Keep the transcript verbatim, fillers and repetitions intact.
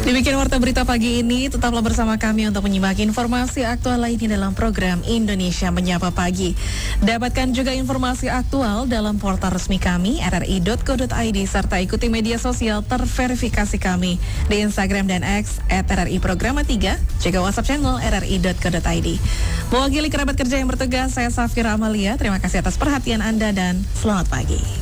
Demikian warta berita pagi ini, tetaplah bersama kami untuk menyimak informasi aktual lainnya dalam program Indonesia Menyapa Pagi. Dapatkan juga informasi aktual dalam portal resmi kami r r i dot co dot i d serta ikuti media sosial terverifikasi kami di Instagram dan X at r r i programa tiga, juga WhatsApp channel r r i dot co dot i d. Mewakili kerabat kerja yang bertugas, saya Safira Amalia. Terima kasih atas perhatian Anda dan selamat pagi.